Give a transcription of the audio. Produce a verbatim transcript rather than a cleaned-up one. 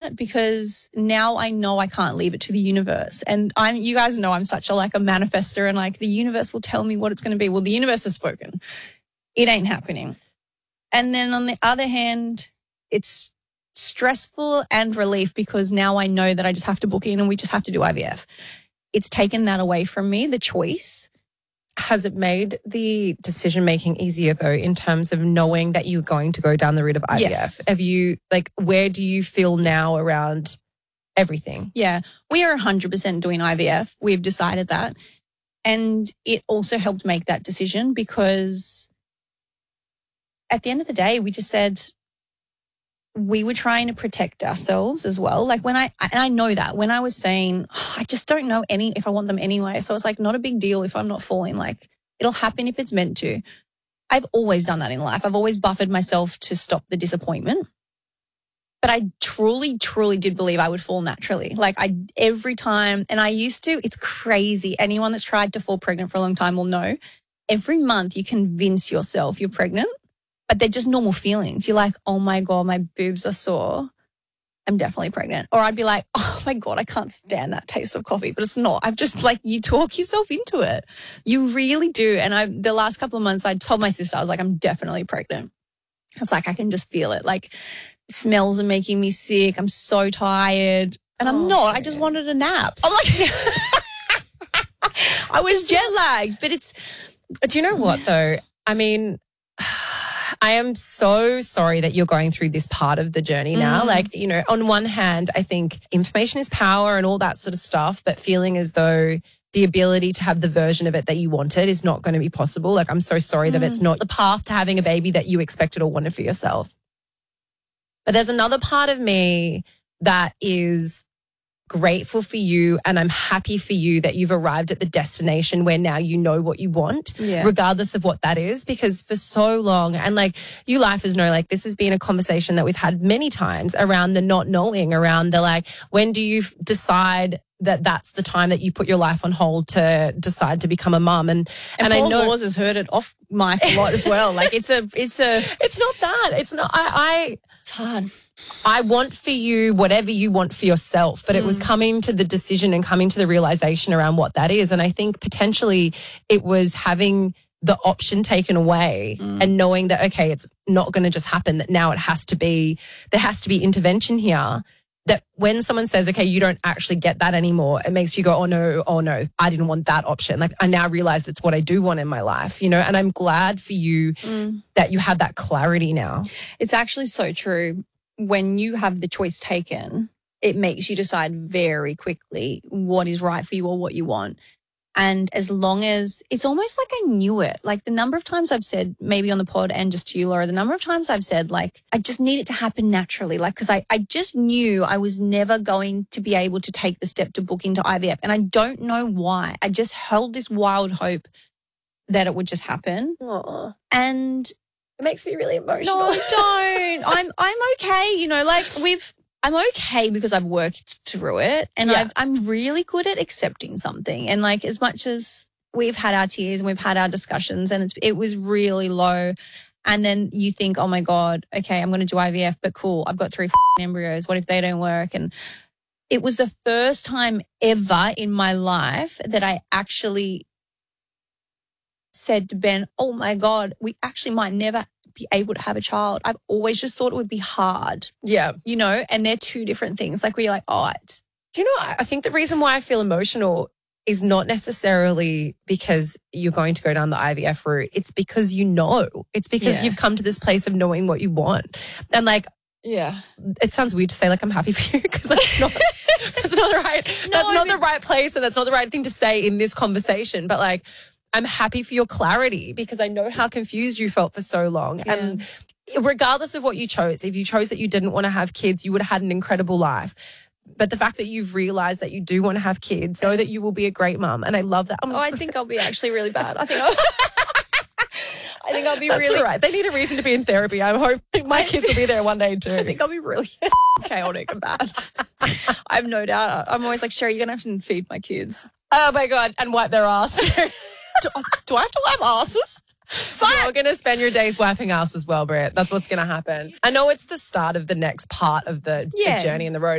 that because now I know I can't leave it to the universe. And I'm, you guys know I'm such a like a manifester and like the universe will tell me what it's going to be. Well, the universe has spoken. It ain't happening. And then on the other hand, it's stressful and relief because now I know that I just have to book in and we just have to do I V F. It's taken that away from me, the choice. Has it made the decision-making easier, though, in terms of knowing that you're going to go down the route of I V F? Yes. Have you, like, where do you feel now around everything? Yeah, we are one hundred percent doing I V F. We've decided that. And it also helped make that decision because at the end of the day, we just said we were trying to protect ourselves as well. Like when I, and I know that when I was saying, oh, I just don't know any if I want them anyway. So it's like not a big deal if I'm not falling. Like it'll happen if it's meant to. I've always done that in life. I've always buffered myself to stop the disappointment. But I truly, truly did believe I would fall naturally. Like I, every time, and I used to, it's crazy. Anyone that's tried to fall pregnant for a long time will know. Every month you convince yourself you're pregnant. But they're just normal feelings. You're like, oh, my God, my boobs are sore. I'm definitely pregnant. Or I'd be like, oh, my God, I can't stand that taste of coffee. But it's not. I've just like you talk yourself into it. You really do. And I, the last couple of months I told my sister, I was like, I'm definitely pregnant. It's like I can just feel it. Like smells are making me sick. I'm so tired. And I'm oh, not. okay. I just wanted a nap. I'm like, I was jet lagged. But it's. Do you know what, though? I mean, I am so sorry that you're going through this part of the journey now. Mm. Like, you know, on one hand, I think information is power and all that sort of stuff, but feeling as though the ability to have the version of it that you wanted is not going to be possible. Like, I'm so sorry mm. that it's not the path to having a baby that you expected or wanted for yourself. But there's another part of me that is grateful for you and I'm happy for you that you've arrived at the destination where now you know what you want, yeah. regardless of what that is, because for so long, and like you lifers know, like this has been a conversation that we've had many times around the not knowing, around the like, when do you decide that that's the time that you put your life on hold to decide to become a mum? And, and, and Paul I know Laws has heard it off mic a lot as well. Like it's a, it's a, it's not that. It's not, I, I, it's hard. I want for you whatever you want for yourself, but mm. it was coming to the decision and coming to the realization around what that is. And I think potentially it was having the option taken away mm. and knowing that, okay, it's not going to just happen, that now it has to be, there has to be intervention here. That when someone says, okay, you don't actually get that anymore, it makes you go, oh no, oh no, I didn't want that option. Like I now realized it's what I do want in my life, you know, and I'm glad for you mm. that you have that clarity now. It's actually so true. When you have the choice taken, it makes you decide very quickly what is right for you or what you want. And as long as it's almost like I knew it, like the number of times I've said, maybe on the pod and just to you, Laura, the number of times I've said, like, I just need it to happen naturally. Like, cause I, I just knew I was never going to be able to take the step to book into I V F. And I don't know why. I just held this wild hope that it would just happen. Aww. And it makes me really emotional. No, don't. I'm, I'm okay. You know, like we've, I'm okay because I've worked through it and yeah. I've, I'm really good at accepting something. And like as much as we've had our tears and we've had our discussions and it's, it was really low. And then you think, oh my God, okay, I'm going to do I V F, but cool, I've got three f***ing embryos. What if they don't work? And it was the first time ever in my life that I actually said to Ben, oh my God, we actually might never be able to have a child. I've always just thought it would be hard. Yeah. You know, and they're two different things. Like we're like, oh, it's. Do you know, I think the reason why I feel emotional is not necessarily because you're going to go down the I V F route. It's because you know. It's because yeah. you've come to this place of knowing what you want. And like, yeah, it sounds weird to say like I'm happy for you because that's not that's not the right no, that's I not mean, the right place and that's not the right thing to say in this conversation. But like, I'm happy for your clarity because I know how confused you felt for so long. Yeah. And regardless of what you chose, if you chose that you didn't want to have kids, you would have had an incredible life. But the fact that you've realized that you do want to have kids, know that you will be a great mum. And I love that. Oh, I think I'll be actually really bad. I think I'll, I think I'll be That's really. all right. They need a reason to be in therapy. I'm hoping my kids will be there one day too. I think I'll be really chaotic and bad. I have no doubt. I'm always like, Sherry, you're going to have to feed my kids. Oh my God. And wipe their ass. do, do I have to wipe asses? Fuck. You're going to spend your days wiping ass as well, Brett. That's what's going to happen. I know it's the start of the next part of the, yeah. the journey in the road.